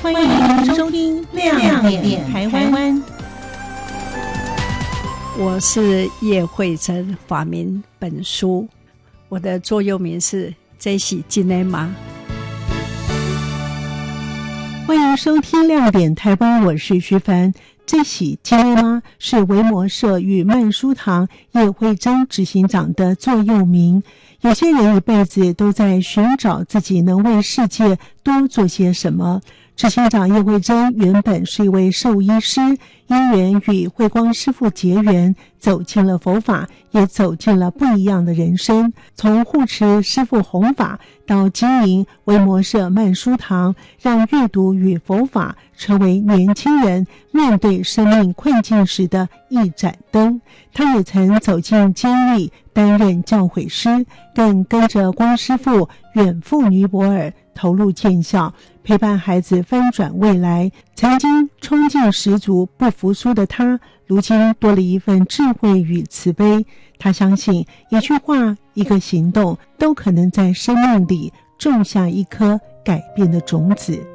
欢迎收听亮点台湾。 我是叶慧珍，法名本书，我的座右铭是这是真的吗？ 欢迎收听亮点台湾，我是徐凡。这喜今天吗是维摩社与曼书堂叶慧珍执行长的座右铭。有些人一辈子都在寻找自己能为世界多做些什么。执行长叶慧珍原本是一位兽医师，因缘与慧光师父结缘，走进了佛法，也走进了不一样的人生。从护持师父弘法到经营维摩社曼书堂，让阅读与佛法成为年轻人面对生命困境时的一盏灯。他也曾走进监狱担任教诲师，更跟着光师父远赴尼泊尔投入建校，陪伴孩子翻转未来。曾经冲劲十足不服输的他，如今多了一份智慧与慈悲。他相信一句话一个行动都可能在生命里种下一颗改变的种子。